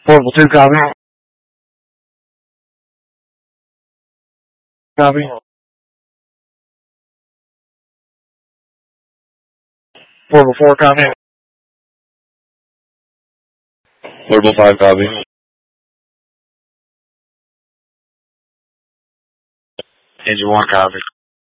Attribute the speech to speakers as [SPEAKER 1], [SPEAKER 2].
[SPEAKER 1] Portable 2, copy. Copy. Portable 4, copy.
[SPEAKER 2] Portable 5, copy.
[SPEAKER 1] Engine 1, copy.